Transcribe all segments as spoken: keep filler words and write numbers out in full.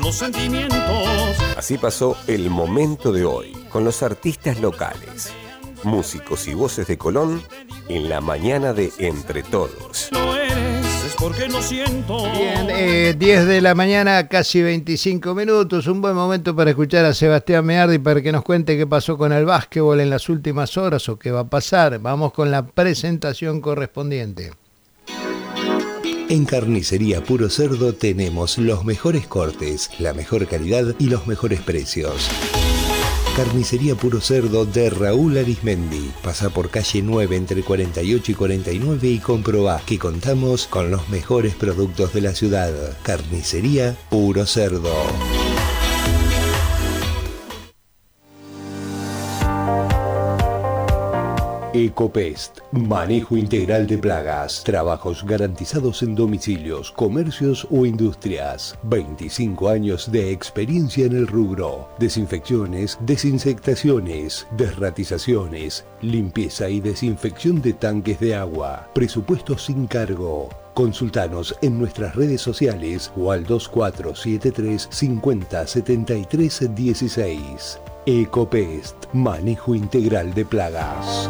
Los sentimientos. Así pasó el momento de hoy, con los artistas locales, músicos y voces de Colón, en la mañana de Entre Todos. No eres, es porque no siento. Bien, eh, diez de la mañana, casi veinticinco minutos, un buen momento para escuchar a Sebastián Meardi para que nos cuente qué pasó con el básquetbol en las últimas horas o qué va a pasar. Vamos con la presentación correspondiente. En Carnicería Puro Cerdo tenemos los mejores cortes, la mejor calidad y los mejores precios. Carnicería Puro Cerdo de Raúl Arismendi. Pasa por calle nueve entre cuarenta y ocho y cuarenta y nueve y comprobá que contamos con los mejores productos de la ciudad. Carnicería Puro Cerdo. Ecopest, manejo integral de plagas, trabajos garantizados en domicilios, comercios o industrias. veinticinco años de experiencia en el rubro. Desinfecciones, desinsectaciones, desratizaciones, limpieza y desinfección de tanques de agua. Presupuesto sin cargo. Consultanos en nuestras redes sociales o al dos cuatro siete tres cincuenta setenta y tres dieciséis. Ecopest, manejo integral de plagas.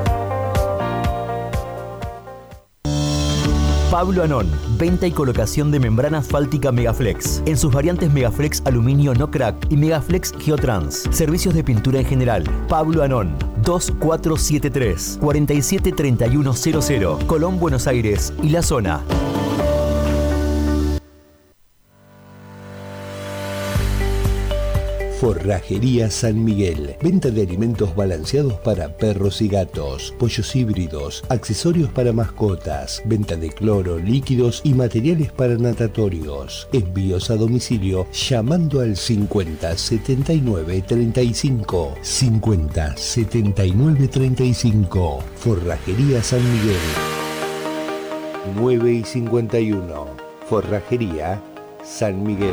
Pablo Anón, venta y colocación de membrana asfáltica Megaflex, en sus variantes Megaflex Aluminio No Crack y Megaflex Geotrans. Servicios de pintura en general. Pablo Anón, dos cuatro siete tres, cuatro siete tres uno cero cero, Colón, Buenos Aires y la zona. Forrajería San Miguel. Venta de alimentos balanceados para perros y gatos, pollos híbridos, accesorios para mascotas, venta de cloro, líquidos y materiales para natatorios. Envíos a domicilio llamando al cincuenta setenta y nueve treinta y cinco. cincuenta setenta y nueve treinta y cinco. Forrajería San Miguel. nueve y cincuenta y uno. Forrajería San Miguel.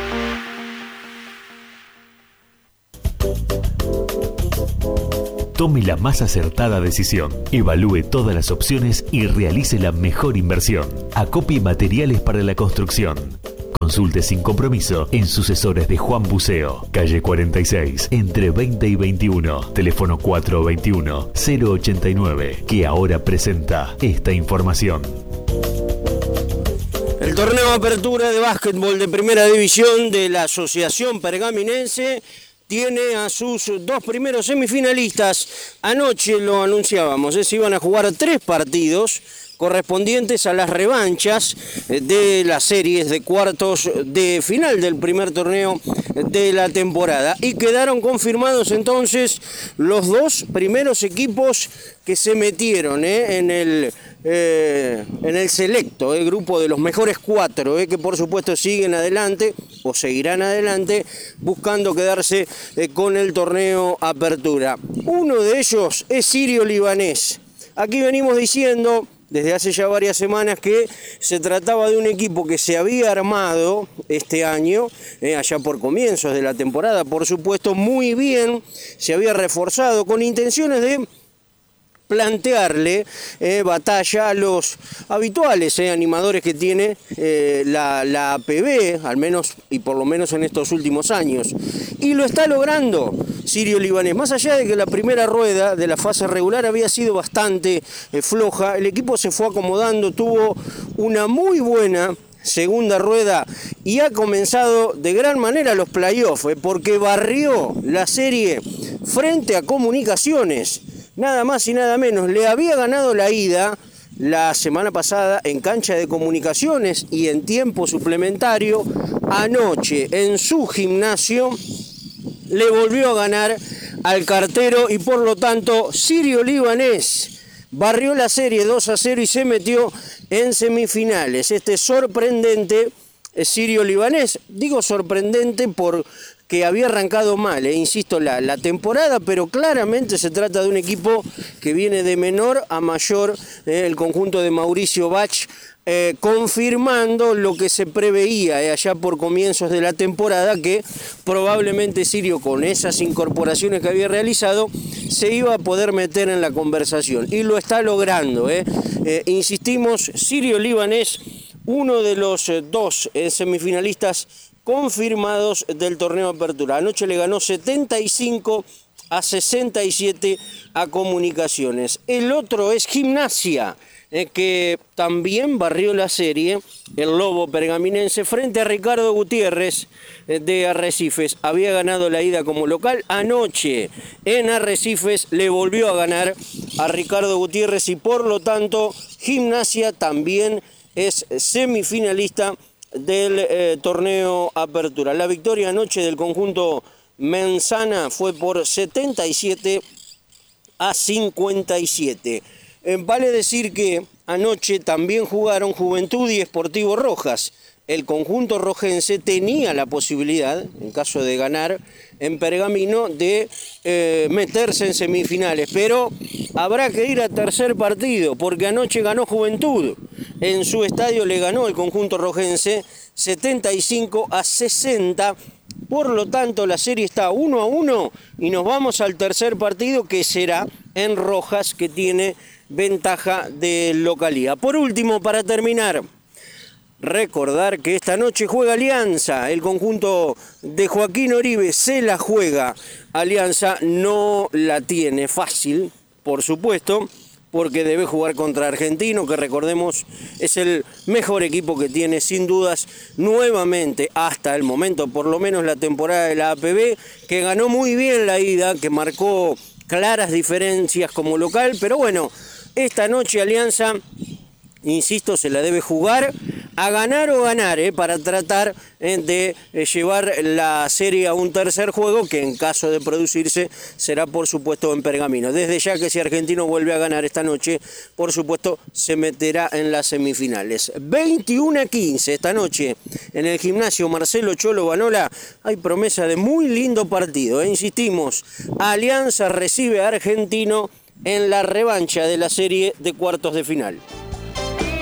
Tome la más acertada decisión. Evalúe todas las opciones y realice la mejor inversión. Acopie materiales para la construcción. Consulte sin compromiso en sucesores de Juan Buceo, calle cuarenta y seis, entre veinte y veintiuno, teléfono cuatro veintiuno cero ochenta y nueve, que ahora presenta esta información. El torneo de apertura de básquetbol de primera división de la Asociación Pergaminense tiene a sus dos primeros semifinalistas. Anoche lo anunciábamos, ¿eh? Se iban a jugar tres partidos correspondientes a las revanchas de las series de cuartos de final del primer torneo de la temporada. Y quedaron confirmados entonces los dos primeros equipos que se metieron ¿eh? en el... Eh, en el selecto, el eh, grupo de los mejores cuatro, eh, que por supuesto siguen adelante o seguirán adelante buscando quedarse eh, con el torneo apertura. Uno de ellos es Sirio Libanés. Aquí venimos diciendo desde hace ya varias semanas que se trataba de un equipo que se había armado este año, eh, allá por comienzos de la temporada, por supuesto, muy bien, se había reforzado con intenciones de plantearle eh, batalla a los habituales eh, animadores que tiene eh, la, la A P B, al menos y por lo menos en estos últimos años. Y lo está logrando Sirio Libanés. Más allá de que la primera rueda de la fase regular había sido bastante eh, floja, el equipo se fue acomodando, tuvo una muy buena segunda rueda y ha comenzado de gran manera los playoffs, eh, porque barrió la serie frente a Comunicaciones. Nada más y nada menos, le había ganado la ida la semana pasada en cancha de Comunicaciones y en tiempo suplementario. Anoche en su gimnasio le volvió a ganar al Cartero y por lo tanto Sirio Libanés barrió la serie dos a cero y se metió en semifinales. Este sorprendente Sirio Libanés, digo sorprendente por... que había arrancado mal, eh, insisto, la, la temporada, pero claramente se trata de un equipo que viene de menor a mayor, eh, el conjunto de Mauricio Bach, eh, confirmando lo que se preveía eh, allá por comienzos de la temporada, que probablemente Sirio, con esas incorporaciones que había realizado, se iba a poder meter en la conversación, y lo está logrando. Eh. Eh, insistimos, Sirio Libanés, uno de los eh, dos eh, semifinalistas confirmados del torneo Apertura. Anoche le ganó setenta y cinco a sesenta y siete a Comunicaciones. El otro es Gimnasia, eh, que también barrió la serie, el Lobo pergaminense, frente a Ricardo Gutiérrez eh, de Arrecifes. Había ganado la ida como local. Anoche en Arrecifes le volvió a ganar a Ricardo Gutiérrez y por lo tanto Gimnasia también es semifinalista del eh, torneo Apertura. La victoria anoche del conjunto Menzana fue por setenta y siete a cincuenta y siete. Eh, vale decir que anoche también jugaron Juventud y Sportivo Rojas. El conjunto rojense tenía la posibilidad, en caso de ganar en Pergamino, de eh, meterse en semifinales, pero habrá que ir a tercer partido, porque anoche ganó Juventud. En su estadio le ganó el conjunto rojense setenta y cinco a sesenta. Por lo tanto, la serie está uno a uno y nos vamos al tercer partido, que será en Rojas, que tiene ventaja de localía. Por último, para terminar, recordar que esta noche juega Alianza. El conjunto de Joaquín Oribe se la juega. Alianza no la tiene fácil, por supuesto, porque debe jugar contra Argentino, que recordemos es el mejor equipo que tiene sin dudas nuevamente hasta el momento, por lo menos la temporada de la A P B, que ganó muy bien la ida, que marcó claras diferencias como local, pero bueno, esta noche Alianza, insisto, se la debe jugar a ganar o ganar, eh, para tratar eh, de eh, llevar la serie a un tercer juego, que en caso de producirse será por supuesto en Pergamino. Desde ya que si Argentino vuelve a ganar esta noche, por supuesto se meterá en las semifinales. veintiuno a quince esta noche en el gimnasio Marcelo Cholo Banola hay promesa de muy lindo partido, eh. Insistimos, Alianza recibe a Argentino en la revancha de la serie de cuartos de final.